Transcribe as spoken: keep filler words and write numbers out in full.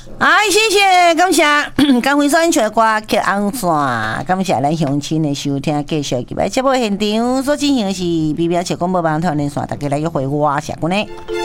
哎，谢谢，感谢，感谢收音的歌曲《红线》，感谢咱乡亲的收听，继续今摆节目现场所进行的是 B B S 广播网台连线，大家来约会我谢君呢。